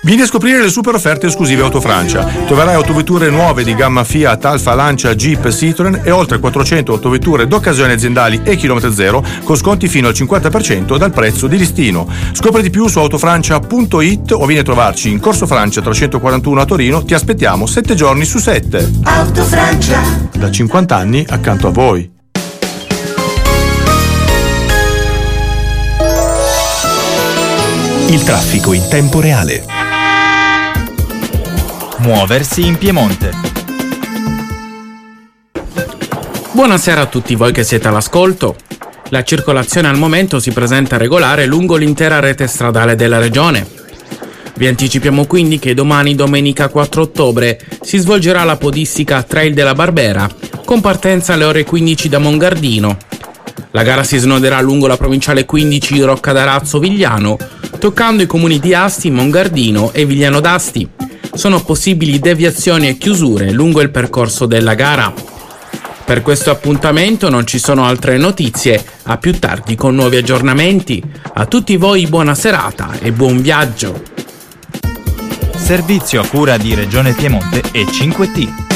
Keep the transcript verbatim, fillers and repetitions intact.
Vieni a scoprire le super offerte esclusive Autofrancia. Troverai autovetture nuove di gamma Fiat, Alfa, Lancia, Jeep, Citroen e oltre quattrocento autovetture d'occasione aziendali e chilometro zero con sconti fino al cinquanta per cento dal prezzo di listino. Scopri di più su autofrancia punto it o vieni a trovarci in Corso Francia trecentoquarantuno a Torino. Ti aspettiamo sette giorni su sette. Autofrancia. Da cinquanta anni accanto a voi. Il traffico in tempo reale. Muoversi in Piemonte. Buonasera a tutti voi che siete all'ascolto. La circolazione al momento si presenta regolare lungo l'intera rete stradale della regione. Vi anticipiamo quindi che domani, domenica quattro ottobre, si svolgerà la podistica Trail della Barbera, con partenza alle ore quindici da Mongardino. La gara si snoderà lungo la provinciale quindici Rocca d'Arazzo-Vigliano, toccando i comuni di Asti, Mongardino e Vigliano d'Asti. Sono possibili deviazioni e chiusure lungo il percorso della gara. Per questo appuntamento non ci sono altre notizie, a più tardi con nuovi aggiornamenti. A tutti voi buona serata e buon viaggio. Servizio a cura di Regione Piemonte e cinque T.